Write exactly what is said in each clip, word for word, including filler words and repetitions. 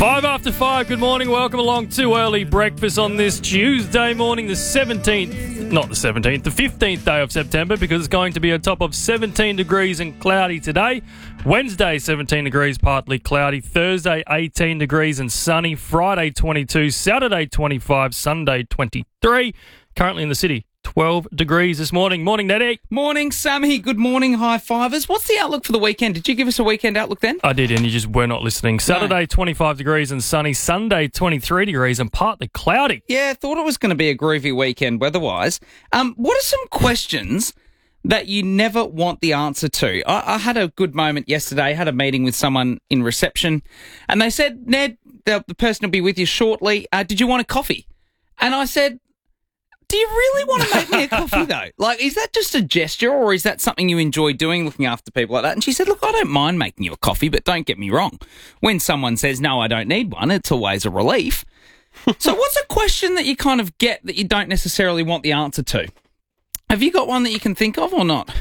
Five after five, good morning, welcome along to Early Breakfast on this Tuesday morning, the seventeenth, not the seventeenth, the fifteenth day of September, because it's going to be a top of seventeen degrees and cloudy today. Wednesday, seventeen degrees, partly cloudy. Thursday, eighteen degrees and sunny. Friday, twenty-two. Saturday, twenty-five. Sunday, twenty-three. Currently in the city, twelve degrees this morning. Morning, Nettie. Morning, Sammy. Good morning, high fivers. What's the outlook for the weekend? Did you give us a weekend outlook then? I did, and you just were not listening. Saturday, twenty-five degrees and sunny. Sunday, twenty-three degrees and partly cloudy. Yeah, thought it was going to be a groovy weekend weather-wise. Um, what are some questions that you never want the answer to? I, I had a good moment yesterday. Had a meeting with someone in reception, and they said, Ned, the, the person will be with you shortly. Uh, did you want a coffee? And I said, do you really want to make me a coffee, though? Like, is that just a gesture, or is that something you enjoy doing, looking after people like that? And she said, look, I don't mind making you a coffee, but don't get me wrong. When someone says, no, I don't need one, it's always a relief. So what's a question that you kind of get that you don't necessarily want the answer to? Have you got one that you can think of or not?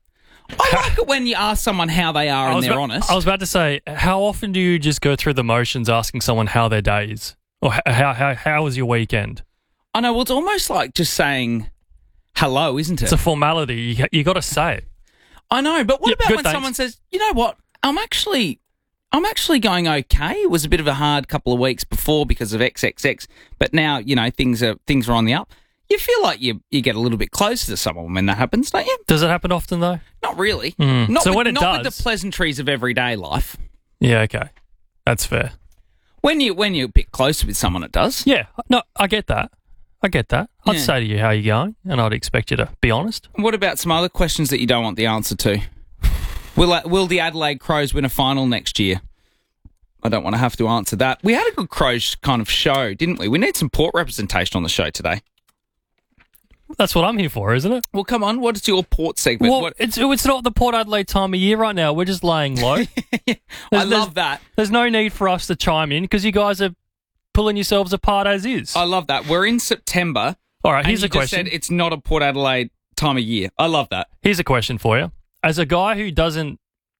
I like it when you ask someone how they are and they're about, honest. I was about to say, how often do you just go through the motions asking someone how their day is? Or how, how, how was your weekend? I know, well, it's almost like just saying hello, isn't it? It's a formality. You, you got to say it. I know, but what Yeah, about good, when thanks. someone says, you know what, I'm actually I'm actually going okay. It was a bit of a hard couple of weeks before because of triple X, but now, you know, things are things are on the up. You feel like you you get a little bit closer to someone when that happens, don't you? Does it happen often, though? Not really. Mm. Not So with, when it not with does- the pleasantries of everyday life. Yeah, okay. That's fair. When you when you're a bit closer with someone, it does. Yeah, no, I get that. I get that. I'd Yeah. say to you, how you going? And I'd expect you to be honest. What about some other questions that you don't want the answer to? Will uh, will the Adelaide Crows win a final next year? I don't want to have to answer that. We had a good Crows kind of show, didn't we? We need some Port representation on the show today. That's what I'm here for, isn't it? Well, come on. What is your Port segment? Well, What- it's it's not the Port Adelaide time of year right now. We're just laying low. I there's- love that. There's no need for us to chime in because you guys are pulling yourselves apart as is. I love that. We're in September. All right, And here's you a question. just said it's not a Port Adelaide time of year. I love that. Here's a question for you. As a guy who doesn't,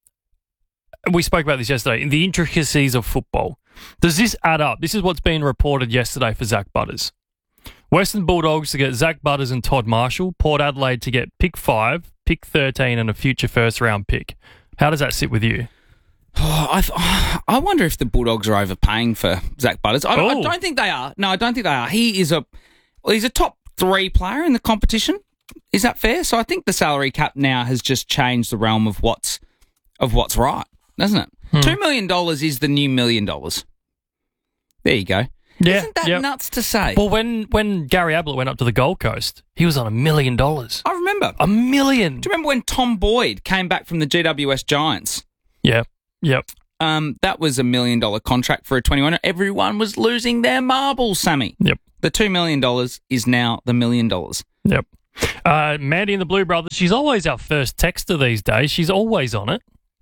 we spoke about this yesterday, in the intricacies of football, does this add up? This is what's been reported yesterday for Zach Butters. Western Bulldogs to get Zach Butters and Todd Marshall. Port Adelaide to get pick five, pick thirteen, and a future first round pick. How does that sit with you? Oh, I, th- I wonder if the Bulldogs are overpaying for Zach Butters. I, don't- I Oh. don't think they are. No, I don't think they are. He is a well, he's a top three player in the competition. Is that fair? So I think the salary cap now has just changed the realm of what's of what's right, doesn't it? Hmm. Two million dollars is the new million dollars. There you go. Yeah, Isn't that yep. nuts to say? Well, when, when Gary Ablett went up to the Gold Coast, he was on a million dollars. I remember. A million. Do you remember when Tom Boyd came back from the G W S Giants? Yep, yep. Um, that was a million dollar contract for a twenty-one. Everyone was losing their marbles, Sammy. Yep. The two million dollars is now the million dollars. Yep. Uh, Mandy and the Blue Brothers, she's always our first texter these days. She's always on it.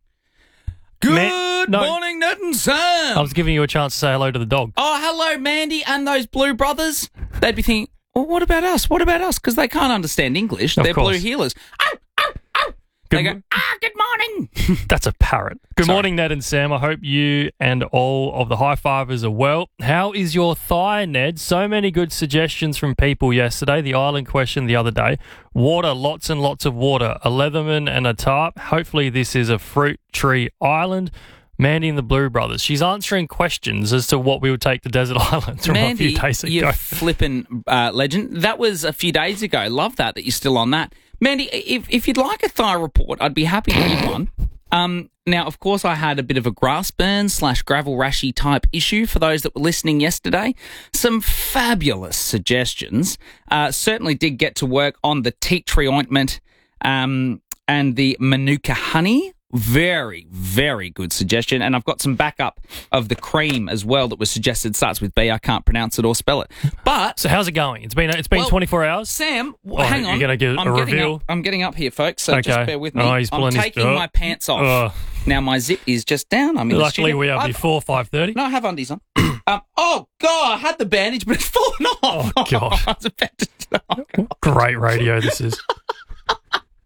Good Ma- no. morning, Ned and Sam. I was giving you a chance to say hello to the dog. Oh, hello, Mandy and those Blue Brothers. They'd be thinking, well, what about us? What about us? Because they can't understand English. Of They're course. blue healers. Ow, ow, ow. Good They mo- go, ah, good morning. That's a parrot. Good Sorry. morning, Ned and Sam. I hope you and all of the high fivers are well. How is your thigh, Ned? So many good suggestions from people yesterday. The island question the other day. Water, lots and lots of water. A Leatherman and a tarp. Hopefully this is a fruit tree island. Mandy and the Blue Brothers. She's answering questions as to what we would take to desert islands from Mandy, a few days ago. you flippin' uh, legend. That was a few days ago. Love that, that you're still on that. Mandy, if, if you'd like a thigh report, I'd be happy to give one. Um, now, of course, I had a bit of a grass burn slash gravel rashy type issue for those that were listening yesterday. Some fabulous suggestions. Uh, certainly did get to work on the tea tree ointment um, and the Manuka honey. Very, very good suggestion. And I've got some backup of the cream as well that was suggested. Starts with B. I can't pronounce it or spell it. But So how's it going? It's been it's been Well, twenty-four hours. Sam, w- Oh, hang you're on. gonna give I'm a getting reveal? Up, I'm getting up here, folks, so Okay. just bear with me. Oh, he's I'm pulling his- taking oh. my pants off. Oh. Now my zip is just down. I'm in the Luckily studio. we are I've- before five thirty. No, I have undies on. um, oh, God, I had the bandage, but it's fallen off. Oh, God. I was about to... Oh, God. Great radio this is.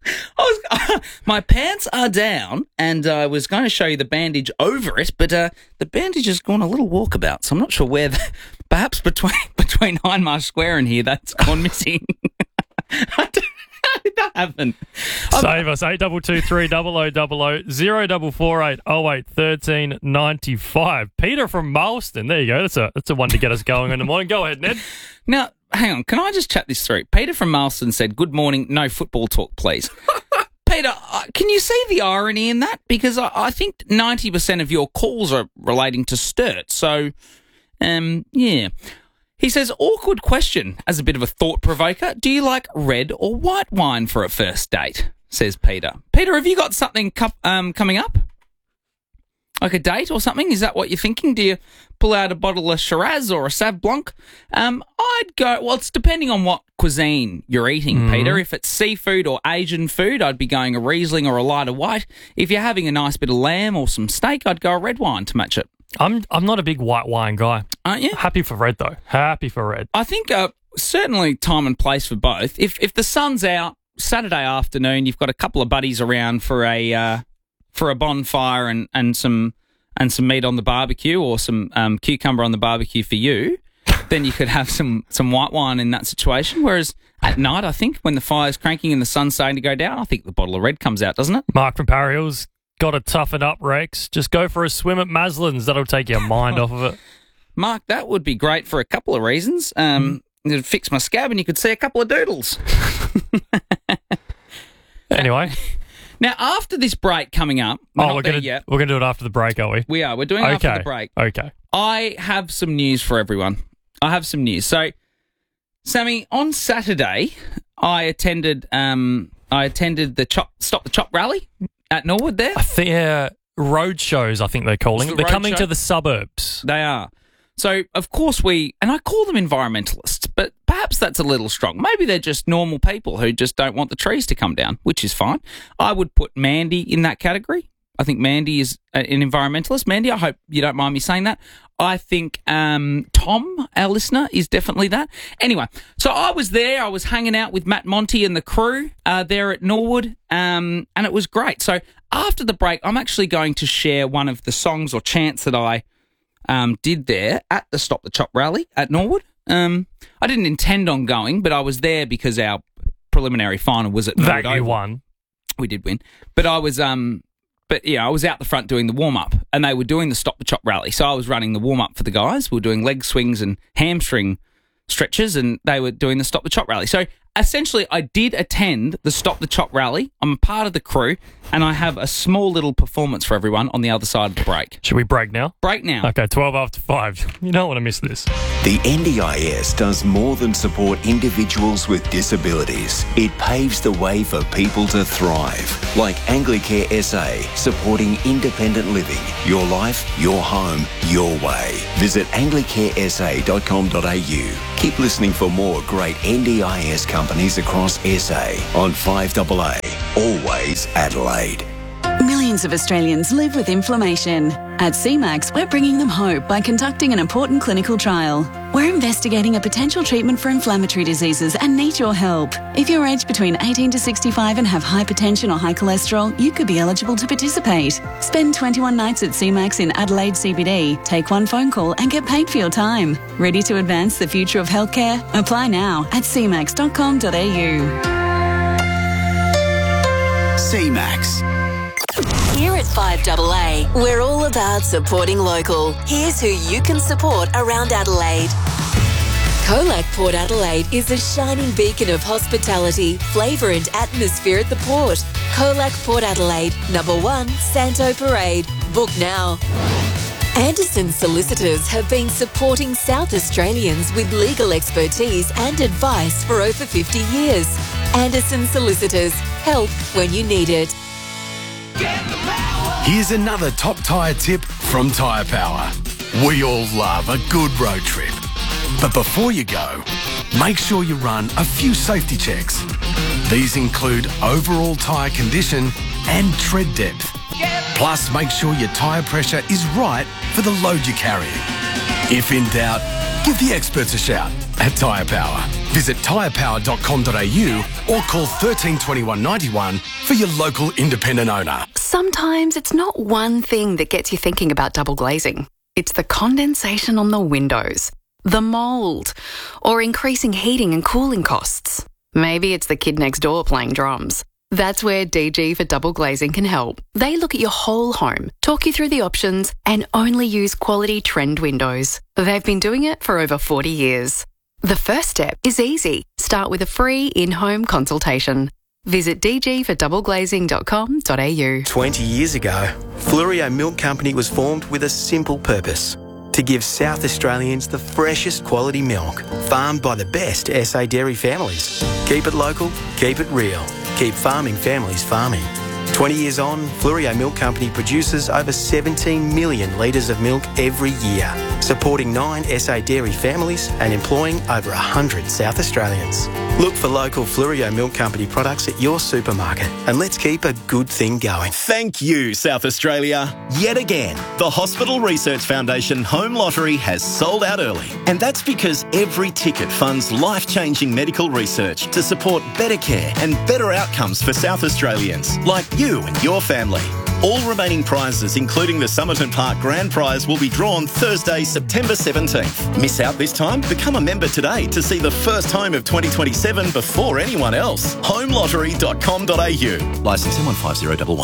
I was, my pants are down, and I was going to show you the bandage over it, but uh, the bandage has gone a little walkabout, so I'm not sure where. The, perhaps between between Hindmarsh Square and here, that's gone missing. I don't know that happened. Save us eight double two three double o double o zero double four eight oh eight thirteen ninety five. Peter from Marlston. There you go. That's a that's a one to get us going in the morning. Go ahead, Ned. Now, hang on. Can I just chat this through? Peter from Marlston said, "Good morning. No football talk, please." Peter, uh, can you see the irony in that? Because I, I think ninety percent of your calls are relating to Sturt. So, um, yeah. He says, awkward question as a bit of a thought provoker. Do you like red or white wine for a first date? Says Peter. Peter, have you got something co- um, coming up? Like a date or something? Is that what you're thinking? Do you pull out a bottle of Shiraz or a Sauv Blanc? Um, I'd go, well, it's depending on what cuisine you're eating, mm-hmm. Peter. If it's seafood or Asian food, I'd be going a Riesling or a lighter white. If you're having a nice bit of lamb or some steak, I'd go a red wine to match it. I'm I'm not a big white wine guy. Aren't you? Happy for red, though. Happy for red. I think uh, certainly time and place for both. If if the sun's out, Saturday afternoon, you've got a couple of buddies around for a uh, for a bonfire and, and some and some meat on the barbecue or some um, cucumber on the barbecue for you, then you could have some, some white wine in that situation. Whereas at night, I think, when the fire's cranking and the sun's starting to go down, I think the bottle of red comes out, doesn't it? Mark from Parry Hill's got to toughen up, Rex. Just go for a swim at Maslin's. That'll take your mind off of it. Mark, that would be great for a couple of reasons. Um, mm. It'd fix my scab and you could see a couple of doodles. Anyway. Now, after this break coming up, we're oh, not we're there gonna yet. we're gonna do it after the break, are we? We are. We're doing it okay. after the break. Okay. I have some news for everyone. I have some news. So, Sammy, on Saturday, I attended. Um, I attended the chop, Stop the Chop rally at Norwood. There, I think uh, road shows. I think they're calling. The they're coming show? to the suburbs. They are. So, of course, we, and I call them environmentalists, but perhaps that's a little strong. Maybe they're just normal people who just don't want the trees to come down, which is fine. I would put Mandy in that category. I think Mandy is an environmentalist. Mandy, I hope you don't mind me saying that. I think um, Tom, our listener, is definitely that. Anyway, so I was there. I was hanging out with Matt Monty and the crew uh, there at Norwood, um, and it was great. So after the break, I'm actually going to share one of the songs or chants that I Um, did there at the Stop the Chop rally at Norwood. Um, I didn't intend on going, but I was there because our preliminary final was at Norwood. That you won. We did win. But I was, um, but yeah, I was out the front doing the warm-up and they were doing the Stop the Chop rally. So I was running the warm-up for the guys. We were doing leg swings and hamstring stretches and they were doing the Stop the Chop rally. So essentially, I did attend the Stop the Chop rally. I'm a part of the crew, and I have a small little performance for everyone on the other side of the break. Should we break now? Break now. Okay, twelve after five. You don't want to miss this. The N D I S does more than support individuals with disabilities. It paves the way for people to thrive, like Anglicare S A, supporting independent living. Your life, your home, your way. Visit anglicare s a dot com dot a u. Keep listening for more great N D I S companies across S A on five A A. Always Adelaide. Millions of Australians live with inflammation. At C MAX, we're bringing them hope by conducting an important clinical trial. We're investigating a potential treatment for inflammatory diseases and need your help. If you're aged between eighteen to sixty-five and have hypertension or high cholesterol, you could be eligible to participate. Spend twenty-one nights at C MAX in Adelaide C B D, take one phone call and get paid for your time. Ready to advance the future of healthcare? Apply now at c max dot com dot a u. C MAX. Here at five A A, we're all about supporting local. Here's who you can support around Adelaide. Colac Port Adelaide is a shining beacon of hospitality, flavour and atmosphere at the port. Colac Port Adelaide, number one, Santo Parade. Book now. Anderson Solicitors have been supporting South Australians with legal expertise and advice for over fifty years. Anderson Solicitors, help when you need it. Here's another top tyre tip from Tyre Power. We all love a good road trip. But before you go, make sure you run a few safety checks. These include overall tyre condition and tread depth. Plus, make sure your tyre pressure is right for the load you're carrying. If in doubt, give the experts a shout at Tyre Power. Visit tyre power dot com dot a u or call thirteen twenty-one ninety-one for your local independent owner. Sometimes it's not one thing that gets you thinking about double glazing. It's the condensation on the windows, the mould, or increasing heating and cooling costs. Maybe it's the kid next door playing drums. That's where D G for Double Glazing can help. They look at your whole home, talk you through the options, and only use quality trend windows. They've been doing it for over forty years. The first step is easy. Start with a free in-home consultation. Visit d g for double glazing dot com dot a u. twenty years ago, Fluorio Milk Company was formed with a simple purpose: to give South Australians the freshest quality milk, farmed by the best S A dairy families. Keep it local, keep it real, keep farming families farming. twenty years on, Fluorio Milk Company produces over seventeen million litres of milk every year, supporting nine S A dairy families and employing over one hundred South Australians. Look for local Fluorio Milk Company products at your supermarket, and let's keep a good thing going. Thank you, South Australia. Yet again, the Hospital Research Foundation Home Lottery has sold out early. And that's because every ticket funds life-changing medical research to support better care and better outcomes for South Australians, like you and your family. All remaining prizes, including the Somerton Park Grand Prize, will be drawn Thursday, September seventeenth. Miss out this time? Become a member today to see the first home of twenty twenty-seven before anyone else. home lottery dot com dot a u. Licence M one five zero one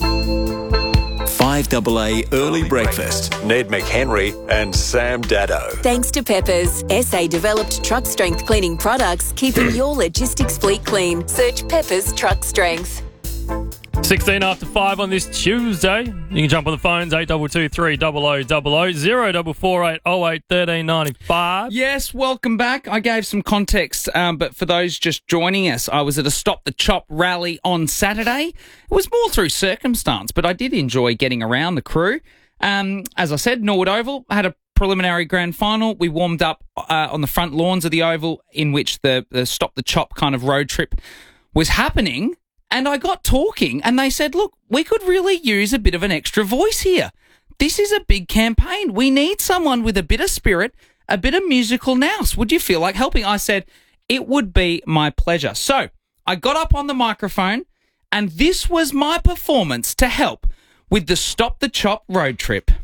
one. five A A Early Breakfast. Ned McHenry and Sam Dado. Thanks to Peppers, S A developed truck strength cleaning products, keeping your logistics fleet clean. Search Peppers Truck Strength. sixteen after five on this Tuesday. You can jump on the phones, eight two two three zero zero zero zero, zero four four eight oh eight one three nine five. Yes, welcome back. I gave some context, um, but for those just joining us, I was at a Stop the Chop rally on Saturday. It was more through circumstance, but I did enjoy getting around the crew. Um, as I said, Norwood Oval had a preliminary grand final. We warmed up uh, on the front lawns of the Oval, in which the, the Stop the Chop kind of road trip was happening. And I got talking and they said, look, we could really use a bit of an extra voice here. This is a big campaign. We need someone with a bit of spirit, a bit of musical nous. Would you feel like helping? I said, it would be my pleasure. So I got up on the microphone and this was my performance to help with the Stop the Chop road trip.